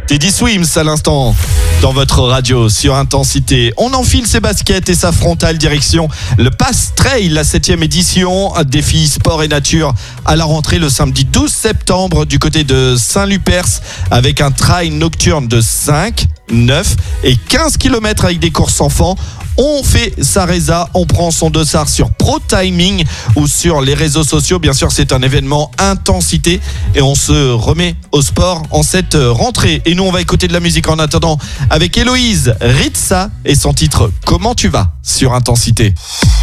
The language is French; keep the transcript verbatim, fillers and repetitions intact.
Teddy Swims à l'instant dans votre radio sur Intensité. On enfile ses baskets et sa frontale direction le Pass Trail, la septième édition, défi sport et nature à la rentrée le samedi douze septembre du côté de Saint-Lupers avec un trail nocturne de cinq, neuf et quinze kilomètres avec des courses enfants. On fait sa résa, on prend son dossard sur Pro Timing ou sur les réseaux sociaux. Bien sûr, c'est un événement Intensité et on se remet au sport en cette rentrée. Et nous, on va écouter de la musique en attendant avec Héloïse Ritza et son titre « Comment tu vas ?» sur Intensité.